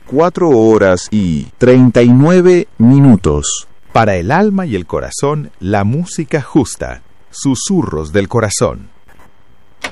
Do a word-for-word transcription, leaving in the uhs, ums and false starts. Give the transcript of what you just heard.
cuatro horas y treinta y nueve minutos. Para el alma y el corazón, la música justa. Susurros del corazón.